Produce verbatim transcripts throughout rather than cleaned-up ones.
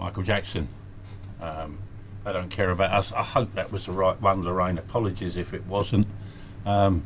Michael Jackson. Um, they don't care about us. I hope that was the right one, Lorraine. Apologies if it wasn't. Um,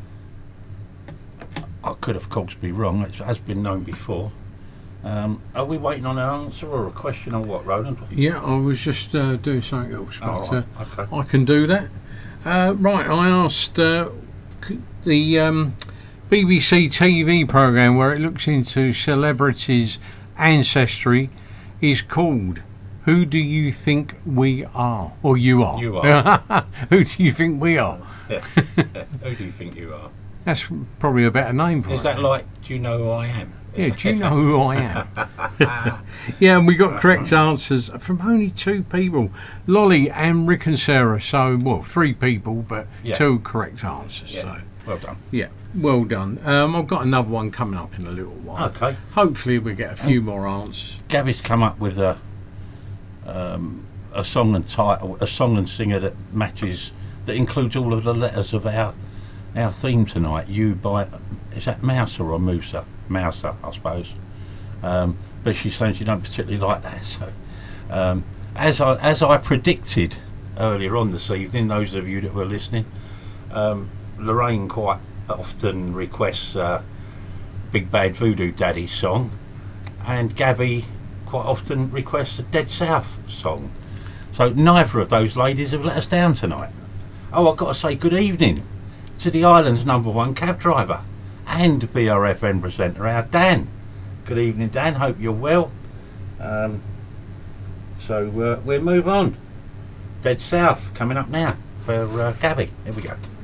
I could, of course, be wrong. It has been known before. Um, are we waiting on an answer or a question or what, Roland? Yeah, I was just uh, doing something else, but Oh, right. uh, Okay. I can do that. Uh, right, I asked uh, c- the um, B B C T V programme where it looks into celebrities' ancestry is called Who Do You Think We Are? Or You Are. You are. Who do you think we are? Yeah. Who do you think you are? That's probably a better name for it. Is that like, do you know who I am? Yeah, Is do you is know that- who I am? Yeah, and we got correct answers from only two people, Lolly and Rick and Sarah. So, well, three people, but Yeah. two correct answers. Yeah. So, Well done. yeah, well done. Um, I've got another one coming up in a little while. Okay. Hopefully, we get a few more answers. Gabby's come up with a um, a song and title, a song and singer that matches, that includes all of the letters of our our theme tonight. You by, is that Mouser or Moosa? Mouser, I suppose. Um, but she's saying she don't particularly like that. So, um, as I as I predicted earlier on this evening, those of you that were listening, um, Lorraine quite often requests uh, Big Bad Voodoo Daddy song, and Gabby quite often requests a Dead South song. So neither of those ladies have let us down tonight. Oh, I've got to say good evening to the island's number one cab driver and B R F N presenter, our Dan. Good evening, Dan. Hope you're well. Um, so uh, we'll move on. Dead South coming up now for uh, Gabby. Here we go.